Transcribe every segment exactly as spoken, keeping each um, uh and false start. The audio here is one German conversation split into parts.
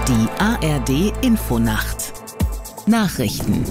Die A R D-Infonacht Nachrichten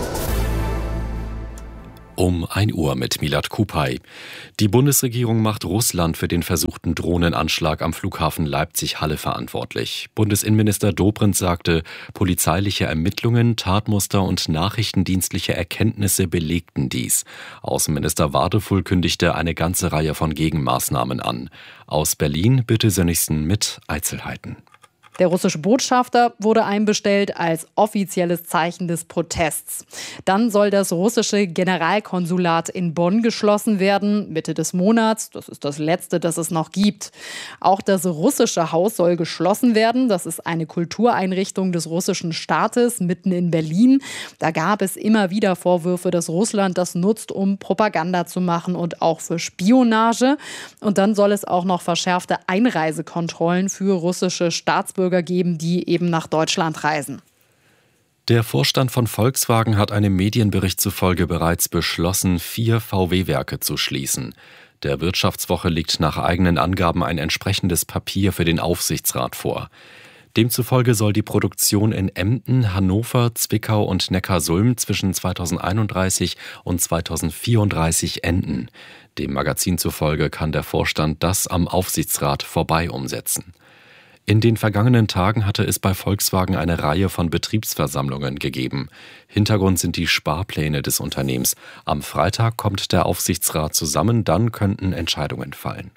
Um ein Uhr mit Milad Kupay. Die Bundesregierung macht Russland für den versuchten Drohnenanschlag am Flughafen Leipzig-Halle verantwortlich. Bundesinnenminister Dobrindt sagte, polizeiliche Ermittlungen, Tatmuster und nachrichtendienstliche Erkenntnisse belegten dies. Außenminister Wadefull kündigte eine ganze Reihe von Gegenmaßnahmen an. Aus Berlin Birte Sönnigsen mit Einzelheiten. Der russische Botschafter wurde einbestellt als offizielles Zeichen des Protests. Dann soll das russische Generalkonsulat in Bonn geschlossen werden, Mitte des Monats. Das ist das letzte, das es noch gibt. Auch das russische Haus soll geschlossen werden. Das ist eine Kultureinrichtung des russischen Staates mitten in Berlin. Da gab es immer wieder Vorwürfe, dass Russland das nutzt, um Propaganda zu machen und auch für Spionage. Und dann soll es auch noch verschärfte Einreisekontrollen für russische Staatsbürger geben, die eben nach Deutschland reisen. Der Vorstand von Volkswagen hat einem Medienbericht zufolge bereits beschlossen, vier V W-Werke zu schließen. Der Wirtschaftswoche liegt nach eigenen Angaben ein entsprechendes Papier für den Aufsichtsrat vor. Demzufolge soll die Produktion in Emden, Hannover, Zwickau und Neckarsulm zwischen zweitausendeinunddreißig und zweitausendvierunddreißig enden. Dem Magazin zufolge kann der Vorstand das am Aufsichtsrat vorbei umsetzen. In den vergangenen Tagen hatte es bei Volkswagen eine Reihe von Betriebsversammlungen gegeben. Hintergrund sind die Sparpläne des Unternehmens. Am Freitag kommt der Aufsichtsrat zusammen, dann könnten Entscheidungen fallen.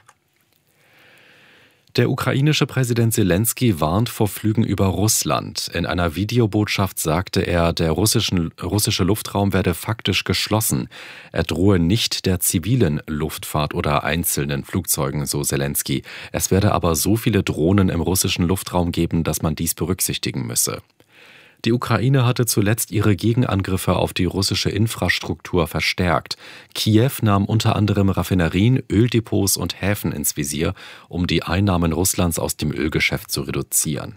Der ukrainische Präsident Selenskyj warnt vor Flügen über Russland. In einer Videobotschaft sagte er, der russischen, russische Luftraum werde faktisch geschlossen. Er drohe nicht der zivilen Luftfahrt oder einzelnen Flugzeugen, so Selenskyj. Es werde aber so viele Drohnen im russischen Luftraum geben, dass man dies berücksichtigen müsse. Die Ukraine hatte zuletzt ihre Gegenangriffe auf die russische Infrastruktur verstärkt. Kiew nahm unter anderem Raffinerien, Öldepots und Häfen ins Visier, um die Einnahmen Russlands aus dem Ölgeschäft zu reduzieren.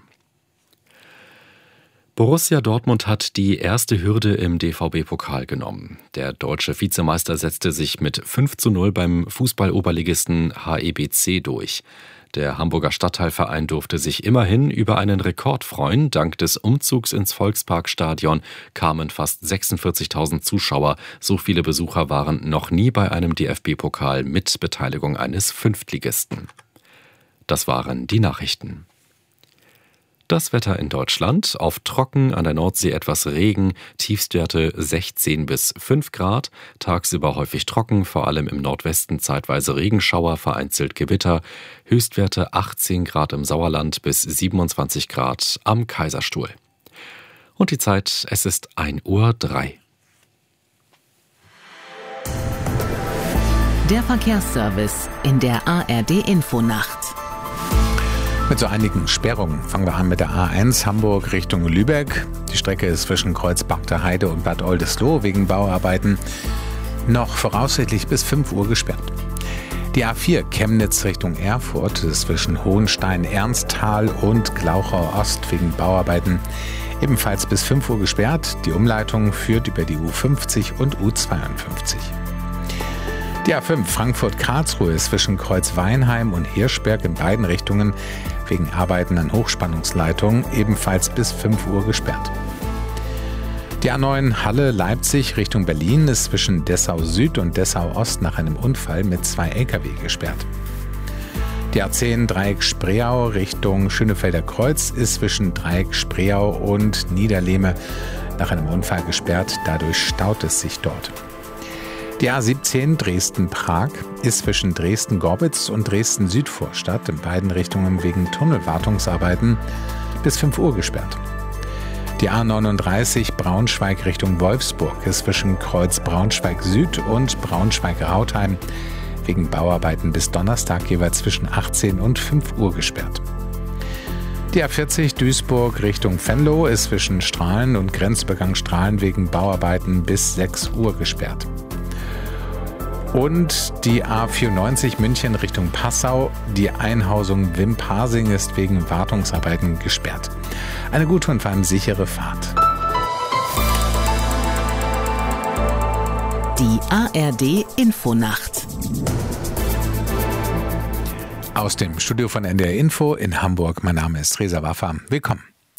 Borussia Dortmund hat die erste Hürde im D V B-Pokal genommen. Der deutsche Vizemeister setzte sich mit fünf zu null beim Fußballoberligisten H E B C durch. Der Hamburger Stadtteilverein durfte sich immerhin über einen Rekord freuen. Dank des Umzugs ins Volksparkstadion kamen fast sechsundvierzigtausend Zuschauer. So viele Besucher waren noch nie bei einem D F B-Pokal mit Beteiligung eines Fünftligisten. Das waren die Nachrichten. Das Wetter in Deutschland: auf trocken, an der Nordsee etwas Regen, Tiefstwerte sechzehn bis fünf Grad, tagsüber häufig trocken, vor allem im Nordwesten zeitweise Regenschauer, vereinzelt Gewitter, Höchstwerte achtzehn Grad im Sauerland bis siebenundzwanzig Grad am Kaiserstuhl. Und die Zeit, es ist ein Uhr drei. Der Verkehrsservice in der A R D-Infonacht. Mit so einigen Sperrungen fangen wir an mit der A eins Hamburg Richtung Lübeck. Die Strecke ist zwischen Kreuz-Bagder Heide und Bad Oldesloe wegen Bauarbeiten noch voraussichtlich bis fünf Uhr gesperrt. Die A vier Chemnitz Richtung Erfurt ist zwischen Hohenstein-Ernsthal und Glauchau Ost wegen Bauarbeiten ebenfalls bis fünf Uhr gesperrt. Die Umleitung führt über die U fünfzig und U zweiundfünfzig. Die A fünf Frankfurt-Karlsruhe ist zwischen Kreuz-Weinheim und Hirschberg in beiden Richtungen wegen Arbeiten an Hochspannungsleitungen ebenfalls bis fünf Uhr gesperrt. Die A neun Halle-Leipzig Richtung Berlin ist zwischen Dessau Süd und Dessau Ost nach einem Unfall mit zwei L K W gesperrt. Die A zehn Dreieck Spreeau Richtung Schönefelder Kreuz ist zwischen Dreieck Spreeau und Niederlehme nach einem Unfall gesperrt, dadurch staut es sich dort. Die A siebzehn Dresden-Prag ist zwischen Dresden-Gorbitz und Dresden-Südvorstadt in beiden Richtungen wegen Tunnelwartungsarbeiten bis fünf Uhr gesperrt. Die A neununddreißig Braunschweig Richtung Wolfsburg ist zwischen Kreuz Braunschweig Süd und Braunschweig-Rautheim wegen Bauarbeiten bis Donnerstag jeweils zwischen achtzehn und fünf Uhr gesperrt. Die A vierzig Duisburg Richtung Venlo ist zwischen Strahlen und Grenzübergang Strahlen wegen Bauarbeiten bis sechs Uhr gesperrt. Und die A vierundneunzig München Richtung Passau, die Einhausung Wimpasing ist wegen Wartungsarbeiten gesperrt. Eine gute und vor allem sichere Fahrt. Die A R D-Infonacht Aus dem Studio von N D R Info in Hamburg. Mein Name ist Reza Waffa. Willkommen.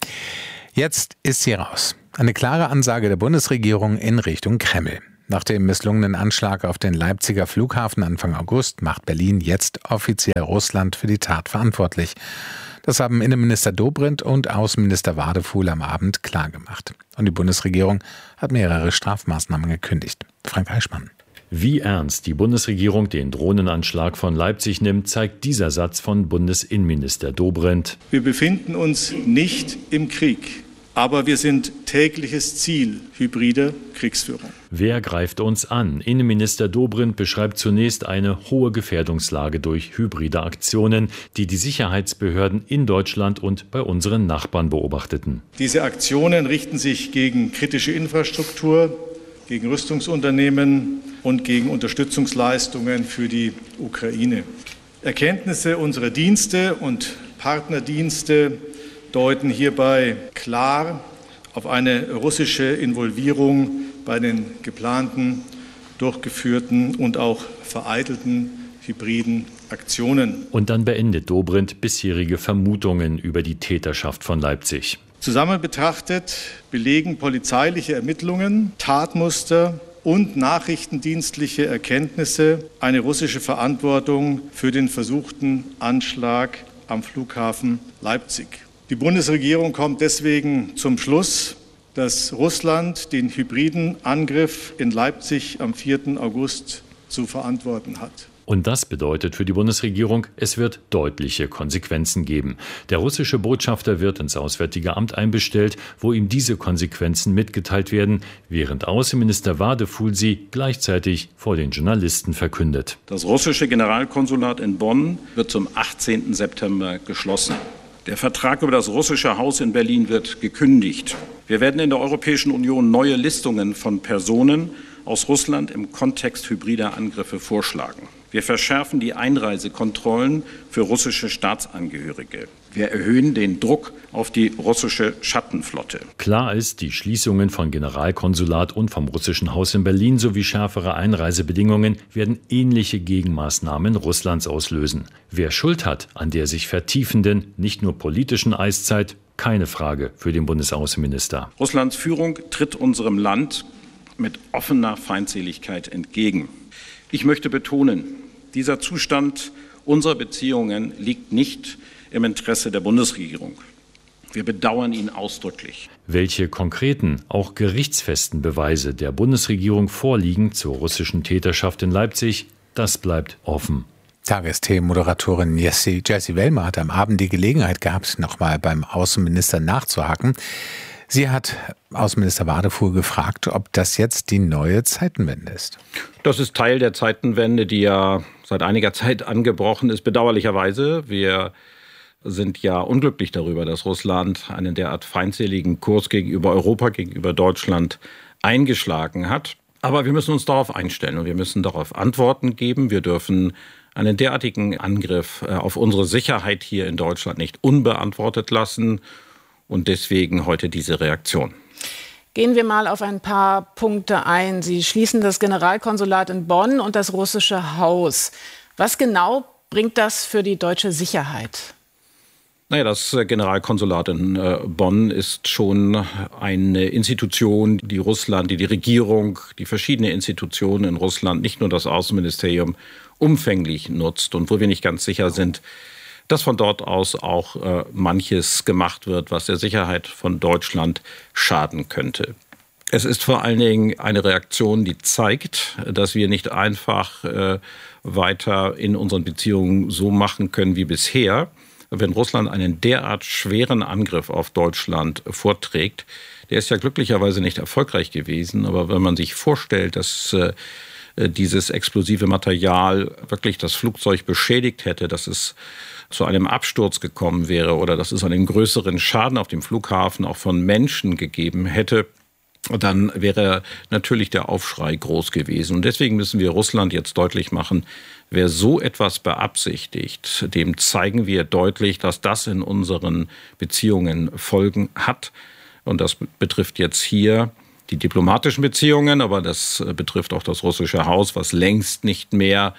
Jetzt ist sie raus. Eine klare Ansage der Bundesregierung in Richtung Kreml. Nach dem misslungenen Anschlag auf den Leipziger Flughafen Anfang August macht Berlin jetzt offiziell Russland für die Tat verantwortlich. Das haben Innenminister Dobrindt und Außenminister Wadefuhl am Abend klargemacht. Und die Bundesregierung hat mehrere Strafmaßnahmen gekündigt. Frank Eichmann. Wie ernst die Bundesregierung den Drohnenanschlag von Leipzig nimmt, zeigt dieser Satz von Bundesinnenminister Dobrindt. Wir befinden uns nicht im Krieg, aber wir sind tägliches Ziel hybrider Kriegsführung. Wer greift uns an? Innenminister Dobrindt beschreibt zunächst eine hohe Gefährdungslage durch hybride Aktionen, die die Sicherheitsbehörden in Deutschland und bei unseren Nachbarn beobachteten. Diese Aktionen richten sich gegen kritische Infrastruktur, gegen Rüstungsunternehmen und gegen Unterstützungsleistungen für die Ukraine. Erkenntnisse unserer Dienste und Partnerdienste deuten hierbei klar auf eine russische Involvierung bei den geplanten, durchgeführten und auch vereitelten hybriden Aktionen. Und dann beendet Dobrindt bisherige Vermutungen über die Täterschaft von Leipzig. Zusammen betrachtet belegen polizeiliche Ermittlungen, Tatmuster und nachrichtendienstliche Erkenntnisse eine russische Verantwortung für den versuchten Anschlag am Flughafen Leipzig. Die Bundesregierung kommt deswegen zum Schluss, dass Russland den hybriden Angriff in Leipzig am vierten August zu verantworten hat. Und das bedeutet für die Bundesregierung, es wird deutliche Konsequenzen geben. Der russische Botschafter wird ins Auswärtige Amt einbestellt, wo ihm diese Konsequenzen mitgeteilt werden, während Außenminister Wadefuhl sie gleichzeitig vor den Journalisten verkündet. Das russische Generalkonsulat in Bonn wird zum achtzehnten September geschlossen. Der Vertrag über das russische Haus in Berlin wird gekündigt. Wir werden in der Europäischen Union neue Listungen von Personen aus Russland im Kontext hybrider Angriffe vorschlagen. Wir verschärfen die Einreisekontrollen für russische Staatsangehörige. Wir erhöhen den Druck auf die russische Schattenflotte. Klar ist, die Schließungen von Generalkonsulat und vom russischen Haus in Berlin sowie schärfere Einreisebedingungen werden ähnliche Gegenmaßnahmen Russlands auslösen. Wer Schuld hat an der sich vertiefenden, nicht nur politischen Eiszeit, keine Frage für den Bundesaußenminister. Russlands Führung tritt unserem Land mit offener Feindseligkeit entgegen. Ich möchte betonen, dieser Zustand unserer Beziehungen liegt nicht im Interesse der Bundesregierung. Wir bedauern ihn ausdrücklich. Welche konkreten, auch gerichtsfesten Beweise der Bundesregierung vorliegen zur russischen Täterschaft in Leipzig, das bleibt offen. Tagesthemen-Moderatorin Jessie, Jessie Wellmer hat am Abend die Gelegenheit gehabt, nochmal beim Außenminister nachzuhaken. Sie hat Außenminister Wadefuhl gefragt, ob das jetzt die neue Zeitenwende ist. Das ist Teil der Zeitenwende, die ja seit einiger Zeit angebrochen ist, bedauerlicherweise. Wir sind ja unglücklich darüber, dass Russland einen derart feindseligen Kurs gegenüber Europa, gegenüber Deutschland eingeschlagen hat. Aber wir müssen uns darauf einstellen und wir müssen darauf Antworten geben. Wir dürfen einen derartigen Angriff auf unsere Sicherheit hier in Deutschland nicht unbeantwortet lassen. Und deswegen heute diese Reaktion. Gehen wir mal auf ein paar Punkte ein. Sie schließen das Generalkonsulat in Bonn und das russische Haus. Was genau bringt das für die deutsche Sicherheit? Naja, das Generalkonsulat in Bonn ist schon eine Institution, die Russland, die die Regierung, die verschiedene Institutionen in Russland, nicht nur das Außenministerium, umfänglich nutzt und wo wir nicht ganz sicher sind, dass von dort aus auch äh, manches gemacht wird, was der Sicherheit von Deutschland schaden könnte. Es ist vor allen Dingen eine Reaktion, die zeigt, dass wir nicht einfach äh, weiter in unseren Beziehungen so machen können wie bisher. Wenn Russland einen derart schweren Angriff auf Deutschland vorträgt, der ist ja glücklicherweise nicht erfolgreich gewesen, aber wenn man sich vorstellt, dass äh, dieses explosive Material wirklich das Flugzeug beschädigt hätte, dass es zu einem Absturz gekommen wäre oder dass es einen größeren Schaden auf dem Flughafen auch von Menschen gegeben hätte, dann wäre natürlich der Aufschrei groß gewesen. Und deswegen müssen wir Russland jetzt deutlich machen, wer so etwas beabsichtigt, dem zeigen wir deutlich, dass das in unseren Beziehungen Folgen hat. Und das betrifft jetzt hier die diplomatischen Beziehungen, aber das betrifft auch das russische Haus, was längst nicht mehr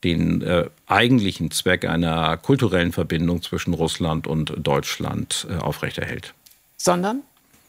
den äh, eigentlichen Zweck einer kulturellen Verbindung zwischen Russland und Deutschland äh, aufrechterhält. Sondern?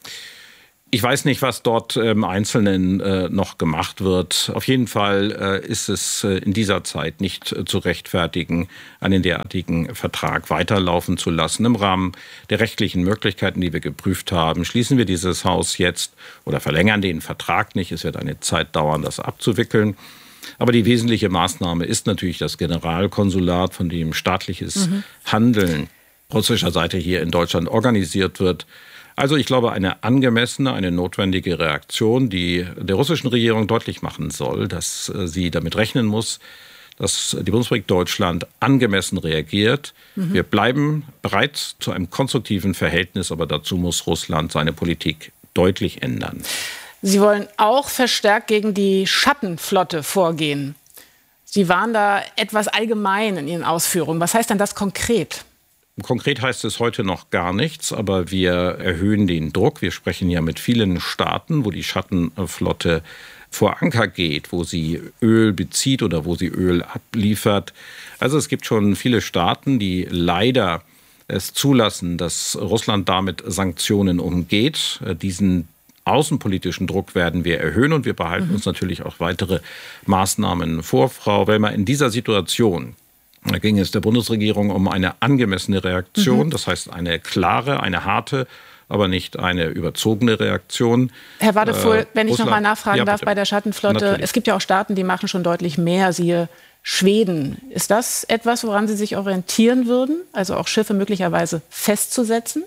Ich weiß nicht, was dort im Einzelnen äh, noch gemacht wird. Auf jeden Fall äh, ist es äh, in dieser Zeit nicht äh, zu rechtfertigen, einen derartigen Vertrag weiterlaufen zu lassen. Im Rahmen der rechtlichen Möglichkeiten, die wir geprüft haben, schließen wir dieses Haus jetzt oder verlängern den Vertrag nicht. Es wird eine Zeit dauern, das abzuwickeln. Aber die wesentliche Maßnahme ist natürlich das Generalkonsulat, von dem staatliches mhm. Handeln russischer Seite hier in Deutschland organisiert wird. Also ich glaube, eine angemessene, eine notwendige Reaktion, die der russischen Regierung deutlich machen soll, dass sie damit rechnen muss, dass die Bundesrepublik Deutschland angemessen reagiert. Mhm. Wir bleiben bereit zu einem konstruktiven Verhältnis, aber dazu muss Russland seine Politik deutlich ändern. Sie wollen auch verstärkt gegen die Schattenflotte vorgehen. Sie waren da etwas allgemein in Ihren Ausführungen. Was heißt denn das konkret? Konkret heißt es heute noch gar nichts, aber wir erhöhen den Druck. Wir sprechen ja mit vielen Staaten, wo die Schattenflotte vor Anker geht, wo sie Öl bezieht oder wo sie Öl abliefert. Also es gibt schon viele Staaten, die leider es zulassen, dass Russland damit Sanktionen umgeht. Diesen außenpolitischen Druck werden wir erhöhen und wir behalten mhm. uns natürlich auch weitere Maßnahmen vor. Frau Wellmer, in dieser Situation Da ging es der Bundesregierung um eine angemessene Reaktion, mhm. das heißt eine klare, eine harte, aber nicht eine überzogene Reaktion. Herr Wadefuhl, äh, wenn ich noch mal nachfragen ja, darf bei der Schattenflotte. Natürlich. Es gibt ja auch Staaten, die machen schon deutlich mehr, siehe Schweden. Ist das etwas, woran Sie sich orientieren würden, also auch Schiffe möglicherweise festzusetzen?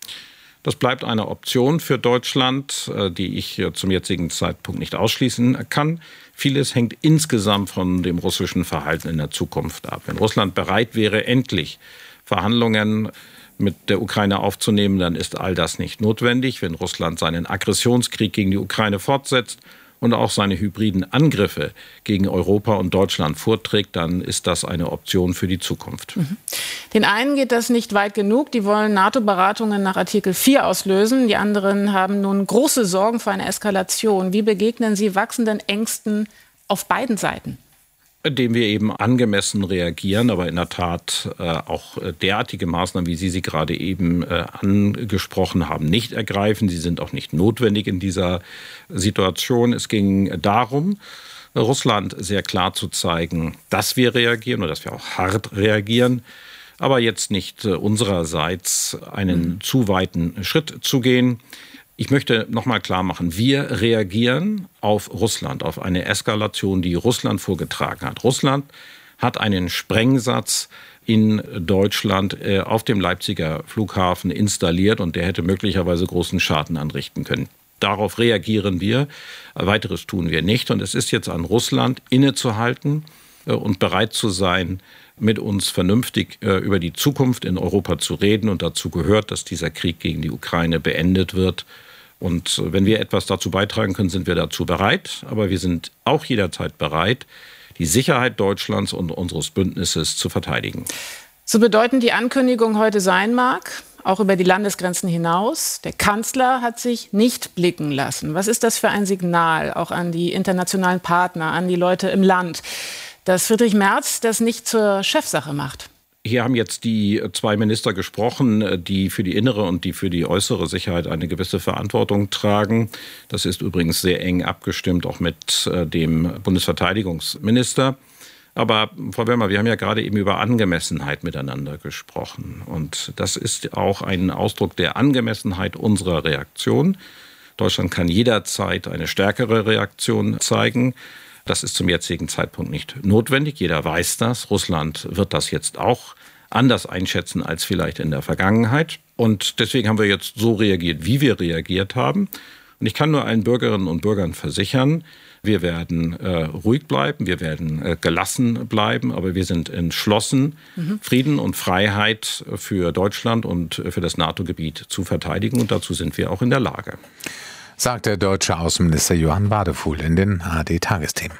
Das bleibt eine Option für Deutschland, die ich zum jetzigen Zeitpunkt nicht ausschließen kann. Vieles hängt insgesamt von dem russischen Verhalten in der Zukunft ab. Wenn Russland bereit wäre, endlich Verhandlungen mit der Ukraine aufzunehmen, dann ist all das nicht notwendig. Wenn Russland seinen Aggressionskrieg gegen die Ukraine fortsetzt und auch seine hybriden Angriffe gegen Europa und Deutschland vorträgt, dann ist das eine Option für die Zukunft. Den einen geht das nicht weit genug. Die wollen NATO-Beratungen nach Artikel vier auslösen. Die anderen haben nun große Sorgen vor einer Eskalation. Wie begegnen Sie wachsenden Ängsten auf beiden Seiten? Indem wir eben angemessen reagieren, aber in der Tat äh, auch derartige Maßnahmen, wie Sie sie gerade eben äh, angesprochen haben, nicht ergreifen. Sie sind auch nicht notwendig in dieser Situation. Es ging darum, Russland sehr klar zu zeigen, dass wir reagieren oder dass wir auch hart reagieren, aber jetzt nicht äh, unsererseits einen mhm. zu weiten Schritt zu gehen. Ich möchte noch mal klar machen, wir reagieren auf Russland, auf eine Eskalation, die Russland vorgetragen hat. Russland hat einen Sprengsatz in Deutschland äh, auf dem Leipziger Flughafen installiert und der hätte möglicherweise großen Schaden anrichten können. Darauf reagieren wir, weiteres tun wir nicht. Und es ist jetzt an Russland, innezuhalten äh, und bereit zu sein, mit uns vernünftig äh, über die Zukunft in Europa zu reden. Und dazu gehört, dass dieser Krieg gegen die Ukraine beendet wird. Und wenn wir etwas dazu beitragen können, sind wir dazu bereit. Aber wir sind auch jederzeit bereit, die Sicherheit Deutschlands und unseres Bündnisses zu verteidigen. So bedeutend die Ankündigung heute sein mag, auch über die Landesgrenzen hinaus, der Kanzler hat sich nicht blicken lassen. Was ist das für ein Signal, auch an die internationalen Partner, an die Leute im Land, dass Friedrich Merz das nicht zur Chefsache macht? Hier haben jetzt die zwei Minister gesprochen, die für die innere und die für die äußere Sicherheit eine gewisse Verantwortung tragen. Das ist übrigens sehr eng abgestimmt, auch mit dem Bundesverteidigungsminister. Aber Frau Wellmer, wir haben ja gerade eben über Angemessenheit miteinander gesprochen. Und das ist auch ein Ausdruck der Angemessenheit unserer Reaktion. Deutschland kann jederzeit eine stärkere Reaktion zeigen. Das ist zum jetzigen Zeitpunkt nicht notwendig. Jeder weiß das. Russland wird das jetzt auch anders einschätzen als vielleicht in der Vergangenheit. Und deswegen haben wir jetzt so reagiert, wie wir reagiert haben. Und ich kann nur allen Bürgerinnen und Bürgern versichern, wir werden äh, ruhig bleiben, wir werden äh, gelassen bleiben, aber wir sind entschlossen, mhm. Frieden und Freiheit für Deutschland und für das NATO-Gebiet zu verteidigen. Und dazu sind wir auch in der Lage. Sagt der deutsche Außenminister Johann Wadefuhl in den A R D-Tagesthemen.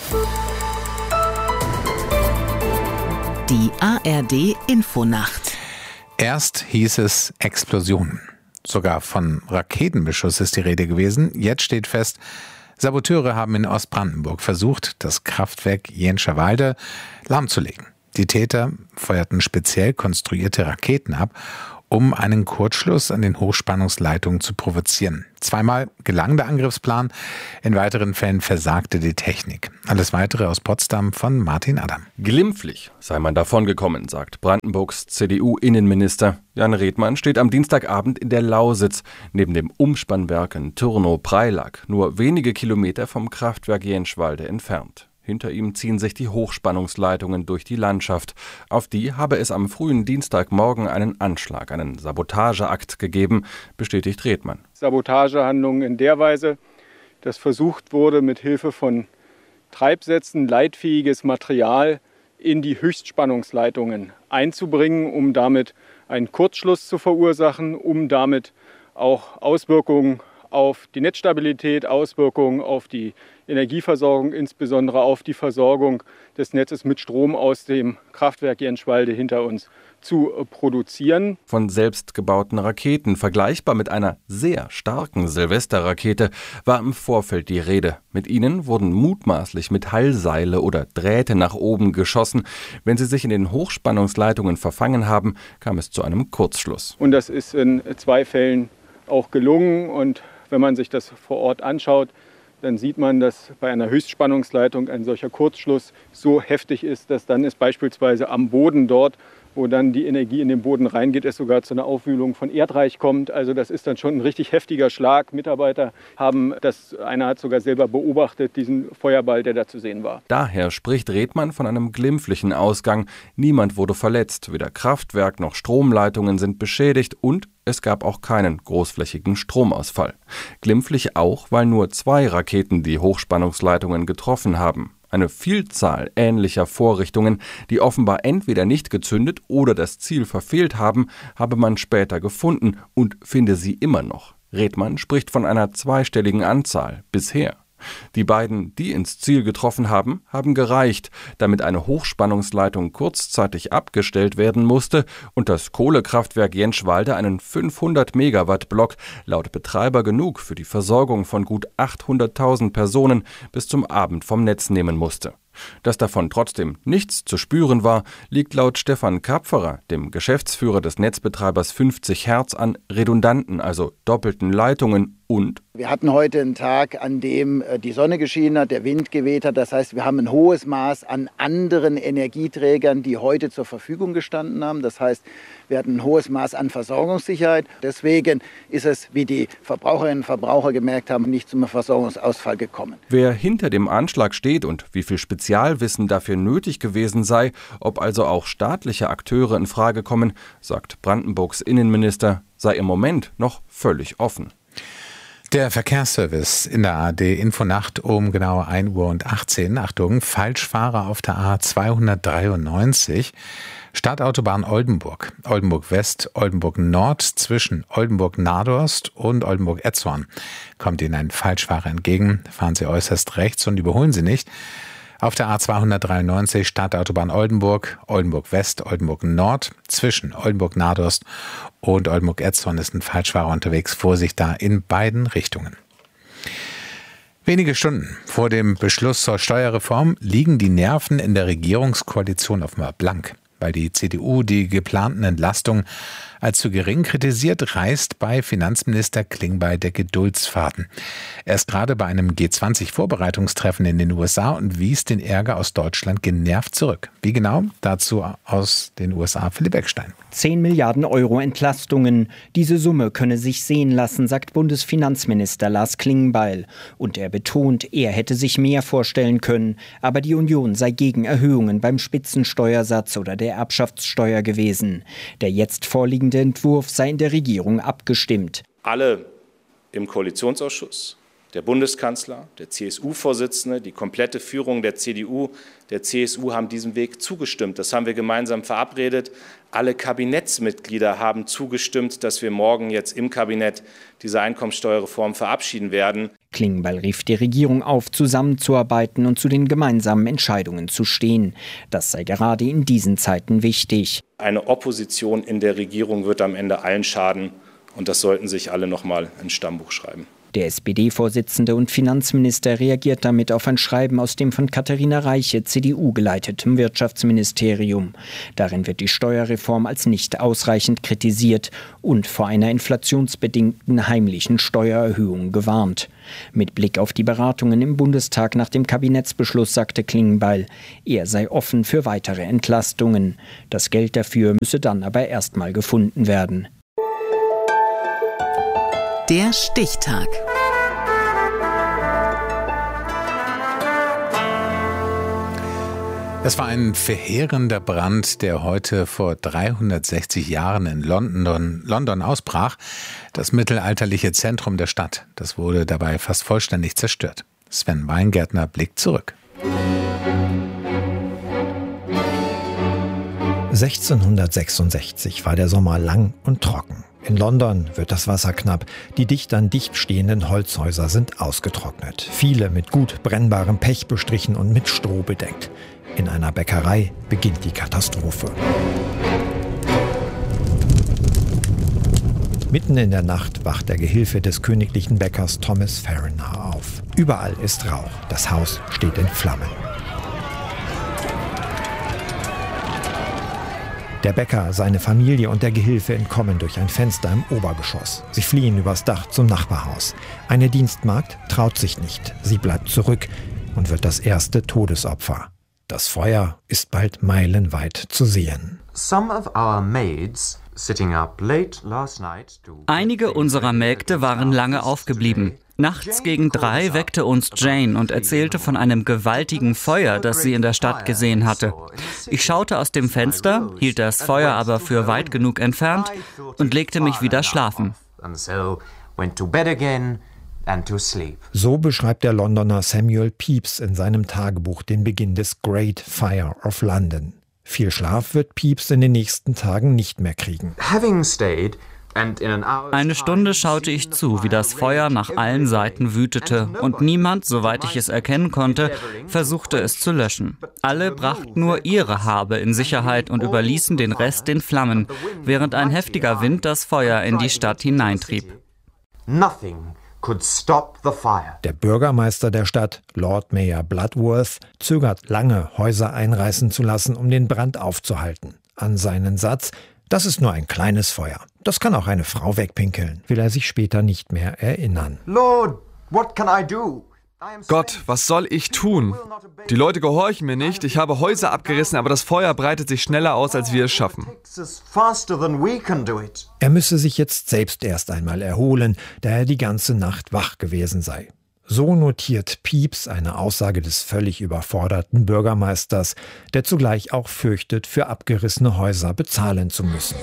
Die A R D-Infonacht. Erst hieß es Explosionen. Sogar von Raketenbeschuss ist die Rede gewesen. Jetzt steht fest, Saboteure haben in Ostbrandenburg versucht, das Kraftwerk Jenscherwalde lahmzulegen. Die Täter feuerten speziell konstruierte Raketen ab, um einen Kurzschluss an den Hochspannungsleitungen zu provozieren. Zweimal gelang der Angriffsplan, in weiteren Fällen versagte die Technik. Alles Weitere aus Potsdam von Martin Adam. Glimpflich sei man davongekommen, sagt Brandenburgs C D U-Innenminister. Jan Redmann steht am Dienstagabend in der Lausitz, neben dem Umspannwerk in Türnow-Preilack, nur wenige Kilometer vom Kraftwerk Jenscherwalde entfernt. Hinter ihm ziehen sich die Hochspannungsleitungen durch die Landschaft. Auf die habe es am frühen Dienstagmorgen einen Anschlag, einen Sabotageakt gegeben, bestätigt Redmann. Sabotagehandlungen in der Weise, dass versucht wurde, mit Hilfe von Treibsätzen leitfähiges Material in die Höchstspannungsleitungen einzubringen, um damit einen Kurzschluss zu verursachen, um damit auch Auswirkungen auf die Netzstabilität, Auswirkungen auf die Energieversorgung, insbesondere auf die Versorgung des Netzes mit Strom aus dem Kraftwerk Jenscherwalde hinter uns zu produzieren. Von selbstgebauten Raketen, vergleichbar mit einer sehr starken Silvesterrakete, war im Vorfeld die Rede. Mit ihnen wurden mutmaßlich Metallseile oder Drähte nach oben geschossen. Wenn sie sich in den Hochspannungsleitungen verfangen haben, kam es zu einem Kurzschluss. Und das ist in zwei Fällen auch gelungen. Und wenn man sich das vor Ort anschaut, dann sieht man, dass bei einer Höchstspannungsleitung ein solcher Kurzschluss so heftig ist, dass dann es beispielsweise am Boden dort, wo dann die Energie in den Boden reingeht, es sogar zu einer Aufwühlung von Erdreich kommt. Also das ist dann schon ein richtig heftiger Schlag. Mitarbeiter haben das, einer hat sogar selber beobachtet, diesen Feuerball, der da zu sehen war. Daher spricht Redmann von einem glimpflichen Ausgang. Niemand wurde verletzt, weder Kraftwerk noch Stromleitungen sind beschädigt und es gab auch keinen großflächigen Stromausfall. Glimpflich auch, weil nur zwei Raketen die Hochspannungsleitungen getroffen haben. Eine Vielzahl ähnlicher Vorrichtungen, die offenbar entweder nicht gezündet oder das Ziel verfehlt haben, habe man später gefunden und finde sie immer noch. Redmann spricht von einer zweistelligen Anzahl bisher. Die beiden, die ins Ziel getroffen haben, haben gereicht, damit eine Hochspannungsleitung kurzzeitig abgestellt werden musste und das Kohlekraftwerk Jenscherwalde einen fünfhundert Megawatt Block laut Betreiber genug für die Versorgung von gut achthunderttausend Personen bis zum Abend vom Netz nehmen musste. Dass davon trotzdem nichts zu spüren war, liegt laut Stefan Kapferer, dem Geschäftsführer des Netzbetreibers fünfzig Hertz, an redundanten, also doppelten Leitungen und wir hatten heute einen Tag, an dem die Sonne geschienen hat, der Wind geweht hat. Das heißt, wir haben ein hohes Maß an anderen Energieträgern, die heute zur Verfügung gestanden haben. Das heißt, wir hatten ein hohes Maß an Versorgungssicherheit. Deswegen ist es, wie die Verbraucherinnen und Verbraucher gemerkt haben, nicht zum Versorgungsausfall gekommen. Wer hinter dem Anschlag steht und wie viel Spezialwissen dafür nötig gewesen sei, ob also auch staatliche Akteure in Frage kommen, sagt Brandenburgs Innenminister, sei im Moment noch völlig offen. Der Verkehrsservice in der A R D-Infonacht um genau ein Uhr und achtzehn. Achtung, Falschfahrer auf der A zweihundertdreiundneunzig. Stadtautobahn Oldenburg, Oldenburg West, Oldenburg Nord zwischen Oldenburg Nadorst und Oldenburg Etzhorn. Kommt Ihnen ein Falschfahrer entgegen, fahren Sie äußerst rechts und überholen Sie nicht. Auf der A zweihundertdreiundneunzig Stadtautobahn Oldenburg, Oldenburg West, Oldenburg Nord zwischen Oldenburg Nadorst und Oldenburg Etzhorn ist ein Falschfahrer unterwegs. Vorsicht da in beiden Richtungen. Wenige Stunden vor dem Beschluss zur Steuerreform liegen die Nerven in der Regierungskoalition offenbar blank. Weil die C D U die geplanten Entlastungen als zu gering kritisiert, reißt bei Finanzminister Klingbeil der Geduldsfaden. Er ist gerade bei einem G zwanzig Vorbereitungstreffen in den U S A und wies den Ärger aus Deutschland genervt zurück. Wie genau? Dazu aus den U S A Philipp Eckstein. zehn Milliarden Euro Entlastungen. Diese Summe könne sich sehen lassen, sagt Bundesfinanzminister Lars Klingbeil. Und er betont, er hätte sich mehr vorstellen können. Aber die Union sei gegen Erhöhungen beim Spitzensteuersatz oder der Erbschaftssteuer gewesen. Der jetzt vorliegende Entwurf sei in der Regierung abgestimmt. Alle im Koalitionsausschuss, der Bundeskanzler, der C S U-Vorsitzende, die komplette Führung der C D U, der C S U haben diesem Weg zugestimmt. Das haben wir gemeinsam verabredet. Alle Kabinettsmitglieder haben zugestimmt, dass wir morgen jetzt im Kabinett diese Einkommensteuerreform verabschieden werden. Klingbeil rief die Regierung auf, zusammenzuarbeiten und zu den gemeinsamen Entscheidungen zu stehen. Das sei gerade in diesen Zeiten wichtig. Eine Opposition in der Regierung wird am Ende allen schaden und das sollten sich alle noch mal ins Stammbuch schreiben. Der S P D-Vorsitzende und Finanzminister reagiert damit auf ein Schreiben aus dem von Katharina Reiche, C D U geleiteten Wirtschaftsministerium. Darin wird die Steuerreform als nicht ausreichend kritisiert und vor einer inflationsbedingten heimlichen Steuererhöhung gewarnt. Mit Blick auf die Beratungen im Bundestag nach dem Kabinettsbeschluss sagte Klingbeil, er sei offen für weitere Entlastungen. Das Geld dafür müsse dann aber erstmal gefunden werden. Der Stichtag. Es war ein verheerender Brand, der heute vor dreihundertsechzig Jahren in London, London ausbrach. Das mittelalterliche Zentrum der Stadt. Das wurde dabei fast vollständig zerstört. Sven Weingärtner blickt zurück. sechzehnhundertsechsundsechzig war der Sommer lang und trocken. In London wird das Wasser knapp. Die dicht an dicht stehenden Holzhäuser sind ausgetrocknet. Viele mit gut brennbarem Pech bestrichen und mit Stroh bedeckt. In einer Bäckerei beginnt die Katastrophe. Mitten in der Nacht wacht der Gehilfe des königlichen Bäckers Thomas Farrinar auf. Überall ist Rauch. Das Haus steht in Flammen. Der Bäcker, seine Familie und der Gehilfe entkommen durch ein Fenster im Obergeschoss. Sie fliehen übers Dach zum Nachbarhaus. Eine Dienstmagd traut sich nicht. Sie bleibt zurück und wird das erste Todesopfer. Das Feuer ist bald meilenweit zu sehen. Einige unserer Mägde waren lange aufgeblieben. Nachts gegen drei weckte uns Jane und erzählte von einem gewaltigen Feuer, das sie in der Stadt gesehen hatte. Ich schaute aus dem Fenster, hielt das Feuer aber für weit genug entfernt und legte mich wieder schlafen. So beschreibt der Londoner Samuel Pepys in seinem Tagebuch den Beginn des Great Fire of London. Viel Schlaf wird Pepys in den nächsten Tagen nicht mehr kriegen. Eine Stunde schaute ich zu, wie das Feuer nach allen Seiten wütete und niemand, soweit ich es erkennen konnte, versuchte es zu löschen. Alle brachten nur ihre Habe in Sicherheit und überließen den Rest den Flammen, während ein heftiger Wind das Feuer in die Stadt hineintrieb. Der Bürgermeister der Stadt, Lord Mayor Bloodworth, zögert lange, Häuser einreißen zu lassen, um den Brand aufzuhalten. An seinen Satz: Das ist nur ein kleines Feuer. Das kann auch eine Frau wegpinkeln, will er sich später nicht mehr erinnern. Lord, what can I do? Gott, was soll ich tun? Die Leute gehorchen mir nicht. Ich habe Häuser abgerissen, aber das Feuer breitet sich schneller aus, als wir es schaffen. Er müsse sich jetzt selbst erst einmal erholen, da er die ganze Nacht wach gewesen sei. So notiert Pepys eine Aussage des völlig überforderten Bürgermeisters, der zugleich auch fürchtet, für abgerissene Häuser bezahlen zu müssen.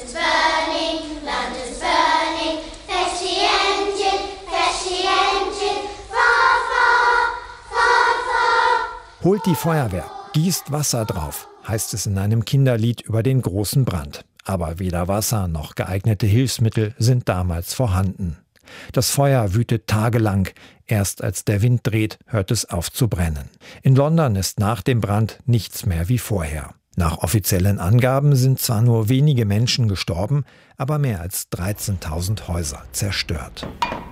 Holt die Feuerwehr, gießt Wasser drauf, heißt es in einem Kinderlied über den großen Brand. Aber weder Wasser noch geeignete Hilfsmittel sind damals vorhanden. Das Feuer wütet tagelang. Erst als der Wind dreht, hört es auf zu brennen. In London ist nach dem Brand nichts mehr wie vorher. Nach offiziellen Angaben sind zwar nur wenige Menschen gestorben, aber mehr als dreizehntausend Häuser zerstört.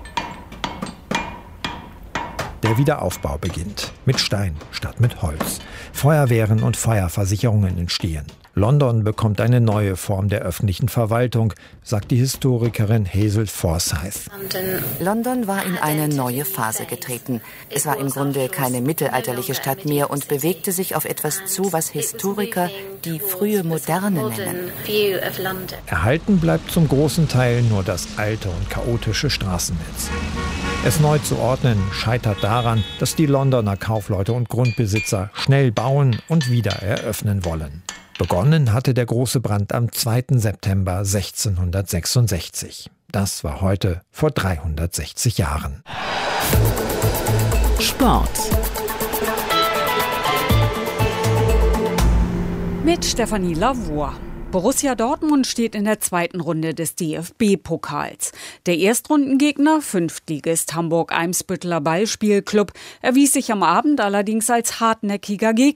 Der Wiederaufbau beginnt. Mit Stein statt mit Holz. Feuerwehren und Feuerversicherungen entstehen. London bekommt eine neue Form der öffentlichen Verwaltung, sagt die Historikerin Hazel Forsyth. London war in eine neue Phase getreten. Es war im Grunde keine mittelalterliche Stadt mehr und bewegte sich auf etwas zu, was Historiker die frühe Moderne nennen. Erhalten bleibt zum großen Teil nur das alte und chaotische Straßennetz. Es neu zu ordnen scheitert daran, dass die Londoner Kaufleute und Grundbesitzer schnell bauen und wieder eröffnen wollen. Begonnen hatte der große Brand am zweiten September sechzehnhundertsechsundsechzig. Das war heute vor dreihundertsechzig Jahren. Sport. Mit Stefanie Lavoie. Borussia Dortmund steht in der zweiten Runde des D F B-Pokals. Der Erstrundengegner, Fünftligist Hamburg-Eimsbütteler Ballspielclub, erwies sich am Abend allerdings als hartnäckiger Gegner.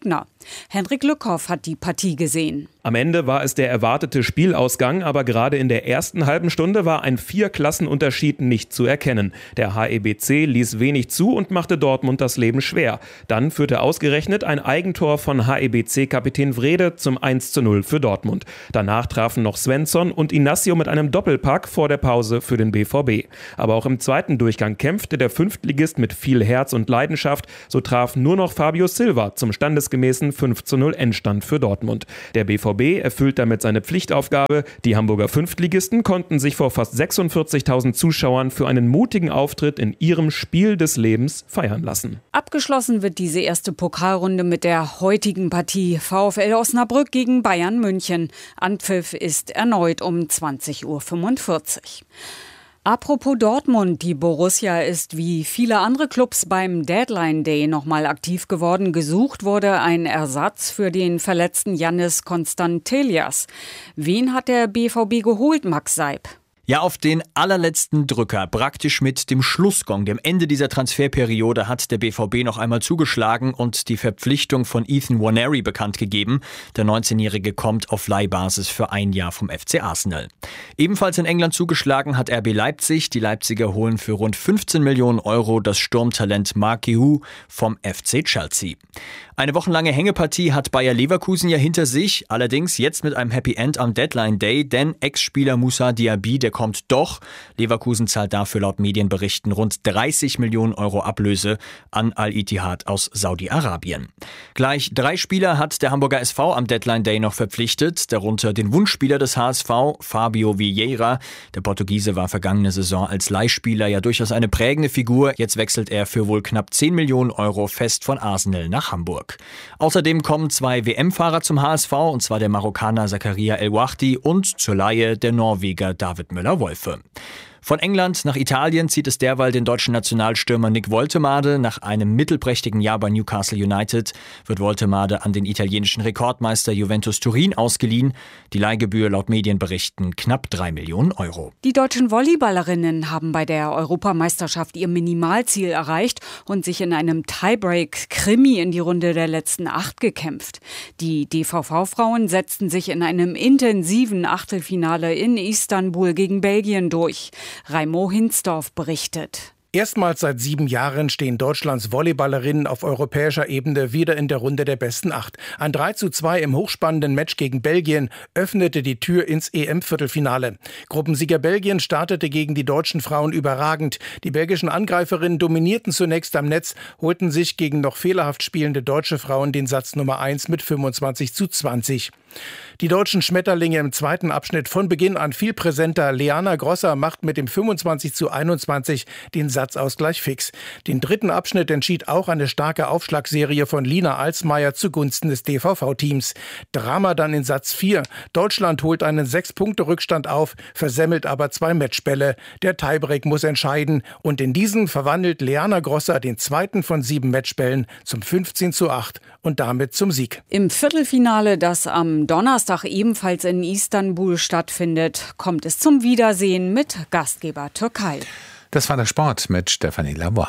Henrik Lückhoff hat die Partie gesehen. Am Ende war es der erwartete Spielausgang, aber gerade in der ersten halben Stunde war ein Vier-Klassenunterschied nicht zu erkennen. Der H E B C ließ wenig zu und machte Dortmund das Leben schwer. Dann führte ausgerechnet ein Eigentor von H E B C-Kapitän Wrede zum eins zu null für Dortmund. Danach trafen noch Svensson und Inacio mit einem Doppelpack vor der Pause für den B V B. Aber auch im zweiten Durchgang kämpfte der Fünftligist mit viel Herz und Leidenschaft. So traf nur noch Fabio Silva zum standesgemäßen fünf zu null Endstand für Dortmund. Der B V B erfüllt damit seine Pflichtaufgabe. Die Hamburger Fünftligisten konnten sich vor fast sechsundvierzigtausend Zuschauern für einen mutigen Auftritt in ihrem Spiel des Lebens feiern lassen. Abgeschlossen wird diese erste Pokalrunde mit der heutigen Partie VfL Osnabrück gegen Bayern München. Anpfiff ist erneut um zwanzig Uhr fünfundvierzig. Apropos Dortmund, die Borussia ist wie viele andere Clubs beim Deadline Day nochmal aktiv geworden. Gesucht wurde ein Ersatz für den verletzten Yannis Konstantelias. Wen hat der B V B geholt, Max Seib? Ja, auf den allerletzten Drücker, praktisch mit dem Schlussgong, dem Ende dieser Transferperiode, hat der B V B noch einmal zugeschlagen und die Verpflichtung von Ethan Nwaneri bekannt gegeben. Der neunzehnjährige kommt auf Leihbasis für ein Jahr vom F C Arsenal. Ebenfalls in England zugeschlagen hat R B Leipzig. Die Leipziger holen für rund fünfzehn Millionen Euro das Sturmtalent Mark Guéhi vom F C Chelsea. Eine wochenlange Hängepartie hat Bayer Leverkusen ja hinter sich, allerdings jetzt mit einem Happy End am Deadline Day, denn Ex-Spieler Moussa Diaby, der kommt doch. Leverkusen zahlt dafür laut Medienberichten rund dreißig Millionen Euro Ablöse an Al-Ittihad aus Saudi-Arabien. Gleich drei Spieler hat der Hamburger S V am Deadline Day noch verpflichtet, darunter den Wunschspieler des H S V, Fabio Vieira. Der Portugiese war vergangene Saison als Leihspieler ja durchaus eine prägende Figur. Jetzt wechselt er für wohl knapp zehn Millionen Euro fest von Arsenal nach Hamburg. Außerdem kommen zwei W M-Fahrer zum H S V, und zwar der Marokkaner Zakaria El Wahdi und zur Leihe der Norweger David Müller-Wolfe. Von England nach Italien zieht es derweil den deutschen Nationalstürmer Nick Woltemade. Nach einem mittelprächtigen Jahr bei Newcastle United wird Woltemade an den italienischen Rekordmeister Juventus Turin ausgeliehen. Die Leihgebühr laut Medienberichten knapp drei Millionen Euro. Die deutschen Volleyballerinnen haben bei der Europameisterschaft ihr Minimalziel erreicht und sich in einem Tiebreak-Krimi in die Runde der letzten acht gekämpft. Die D V V-Frauen setzten sich in einem intensiven Achtelfinale in Istanbul gegen Belgien durch. Raimo Hinsdorf berichtet. Erstmals seit sieben Jahren stehen Deutschlands Volleyballerinnen auf europäischer Ebene wieder in der Runde der besten acht. Ein drei zu zwei im hochspannenden Match gegen Belgien öffnete die Tür ins E M-Viertelfinale. Gruppensieger Belgien startete gegen die deutschen Frauen überragend. Die belgischen Angreiferinnen dominierten zunächst am Netz, holten sich gegen noch fehlerhaft spielende deutsche Frauen den Satz Nummer eins mit fünfundzwanzig zu zwanzig. Die deutschen Schmetterlinge im zweiten Abschnitt von Beginn an viel präsenter. Leana Grosser macht mit dem fünfundzwanzig zu einundzwanzig den Satzausgleich fix. Den dritten Abschnitt entschied auch eine starke Aufschlagserie von Lina Alsmeier zugunsten des D V V-Teams. Drama dann in Satz vier. Deutschland holt einen Sechs-Punkte-Rückstand auf, versemmelt aber zwei Matchbälle. Der Tiebreak muss entscheiden und in diesen verwandelt Leana Grosser den zweiten von sieben Matchbällen zum fünfzehn zu acht und damit zum Sieg. Im Viertelfinale, das am Donnerstag ebenfalls in Istanbul stattfindet, kommt es zum Wiedersehen mit Gastgeber Türkei. Das war der Sport mit Stefanie Lavoie.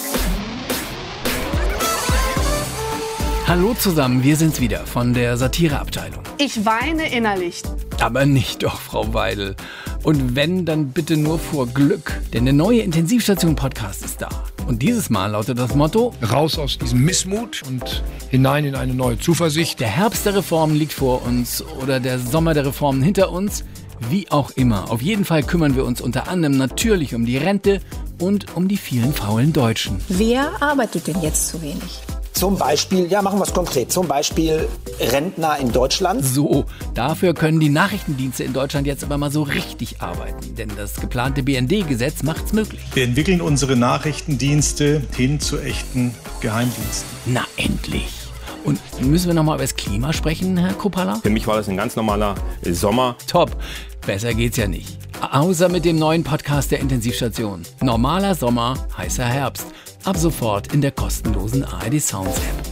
Hallo zusammen, wir sind's wieder von der Satireabteilung. Ich weine innerlich. Aber nicht doch, Frau Weidel. Und wenn, dann bitte nur vor Glück. Denn der neue Intensivstation-Podcast ist da. Und dieses Mal lautet das Motto: Raus aus diesem Missmut und hinein in eine neue Zuversicht. Der Herbst der Reformen liegt vor uns oder der Sommer der Reformen hinter uns. Wie auch immer. Auf jeden Fall kümmern wir uns unter anderem natürlich um die Rente und um die vielen faulen Deutschen. Wer arbeitet denn jetzt zu wenig? Zum Beispiel, ja, machen wir es konkret, zum Beispiel Rentner in Deutschland. So, dafür können die Nachrichtendienste in Deutschland jetzt aber mal so richtig arbeiten. Denn das geplante B N D-Gesetz macht's möglich. Wir entwickeln unsere Nachrichtendienste hin zu echten Geheimdiensten. Na endlich. Und müssen wir nochmal über das Klima sprechen, Herr Kuppala? Für mich war das ein ganz normaler Sommer. Top. Besser geht's ja nicht. Außer mit dem neuen Podcast der Intensivstation. Normaler Sommer, heißer Herbst. Ab sofort in der kostenlosen A R D Sounds App.